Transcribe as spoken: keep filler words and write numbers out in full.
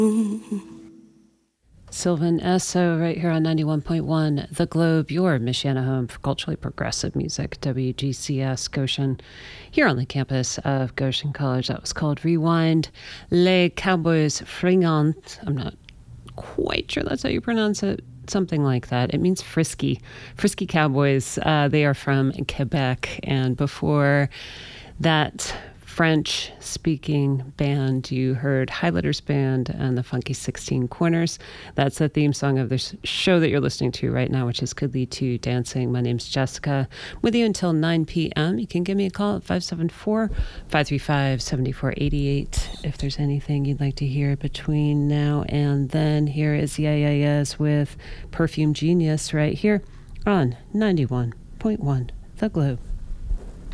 Sylvan Esso right here on ninety-one point one The Globe, your Michiana home for culturally progressive music, W G C S Goshen, here on the campus of Goshen College. That was called Rewind. Les Cowboys Fringants. I'm not quite sure that's how you pronounce it. Something like that. It means frisky. Frisky Cowboys. Uh, they are from Quebec. And before that French-speaking band, you heard Highlighters Band and the Funky sixteen Corners. That's the theme song of the show that you're listening to right now, which is Could Lead to Dancing. My name's Jessica. I'm with you until nine p.m. You can give me a call at five seven four, five three five, seven four eight eight if there's anything you'd like to hear between now and then. Here is Yeah Yeah Yeahs with Perfume Genius right here on ninety-one point one The Globe.